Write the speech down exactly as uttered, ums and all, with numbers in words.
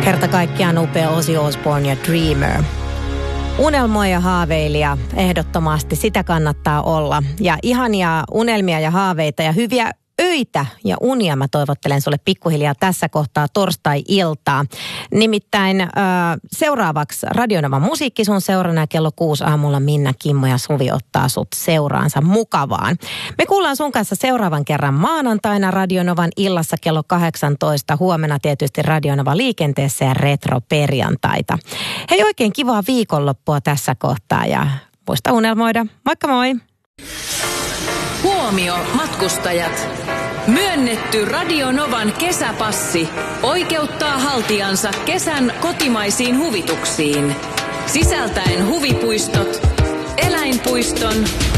Kerta kaikkiaan upea Ozzy Osbourne ja Dreamer. Unelmoija haaveilija, ehdottomasti sitä kannattaa olla. Ja ihania unelmia ja haaveita ja hyviä öitä ja unia mä toivottelen sulle pikkuhiljaa tässä kohtaa torstai-iltaa. Nimittäin äh, seuraavaksi Radionovan musiikki sun seurana kello kuusi aamulla Minna, Kimmo ja Suvi ottaa sut seuraansa mukavaan. Me kuullaan sun kanssa seuraavan kerran maanantaina Radionovan illassa kello kahdeksantoista. Huomenna tietysti Radionova liikenteessä ja retroperjantaita. Hei, oikein kivaa viikonloppua tässä kohtaa ja muista unelmoida. Moikka moi! Huomio matkustajat! Myönnetty Radionovan kesäpassi oikeuttaa haltijansa kesän kotimaisiin huvituksiin. Sisältäen huvipuistot, eläinpuiston,